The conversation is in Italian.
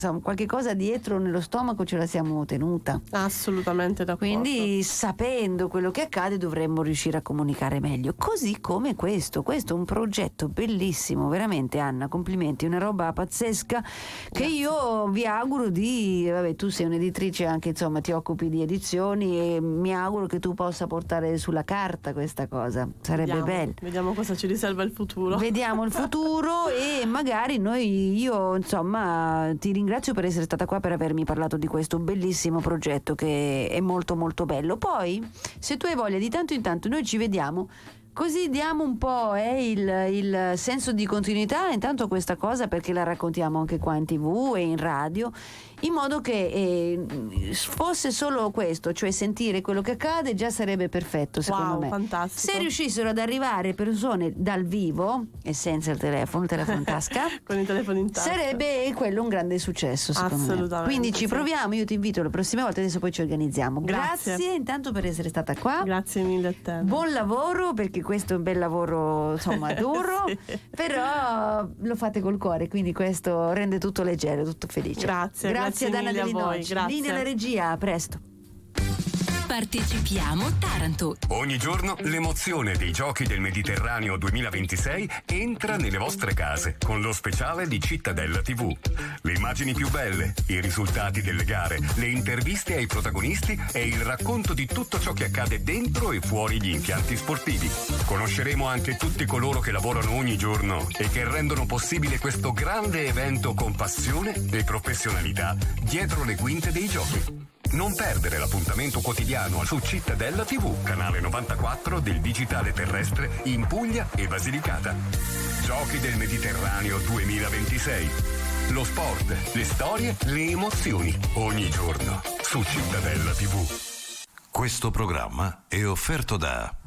insomma, qualche cosa dietro nello stomaco ce la siamo tenuta. Assolutamente d'accordo. Quindi sapendo quello che accade dovremmo riuscire a comunicare meglio, così come questo è un progetto bellissimo, veramente Anna, complimenti, una roba pazzesca che io vi auguro tu sei un'editrice anche, insomma ti occupi di edizioni e mi auguro che tu possa portare sulla carta questa cosa, sarebbe bello. Vediamo cosa ci riserva il futuro. Vediamo il futuro e magari io insomma ti ringrazio per essere stata qua, per avermi parlato di questo bellissimo progetto che è molto molto bello. Poi se tu hai voglia, di tanto in tanto noi ci vediamo, così diamo un po' il senso di continuità intanto a questa cosa, perché la raccontiamo anche qua in TV e in radio, in modo che fosse solo questo, cioè sentire quello che accade già sarebbe perfetto, secondo me. Fantastico. Se riuscissero ad arrivare persone dal vivo e senza il telefono in tasca con il telefono in tasca, sarebbe quello un grande successo, secondo me. Quindi ci proviamo, io ti invito le prossime volte, adesso poi ci organizziamo. Grazie intanto per essere stata qua. Grazie mille a te. Buon lavoro, perché questo è un bel lavoro, insomma, duro, sì. Però lo fate col cuore, quindi questo rende tutto leggero, tutto felice. Grazie ad Anna Delinoci. Linea alla regia, a presto. Partecipiamo Taranto. Ogni giorno l'emozione dei Giochi del Mediterraneo 2026 entra nelle vostre case con lo speciale di Cittadella TV. Le immagini più belle, i risultati delle gare, le interviste ai protagonisti e il racconto di tutto ciò che accade dentro e fuori gli impianti sportivi. Conosceremo anche tutti coloro che lavorano ogni giorno e che rendono possibile questo grande evento con passione e professionalità dietro le quinte dei Giochi. Non perdere l'appuntamento quotidiano su Cittadella TV, canale 94 del digitale terrestre in Puglia e Basilicata. Giochi del Mediterraneo 2026. Lo sport, le storie, le emozioni, ogni giorno su Cittadella TV. Questo programma è offerto da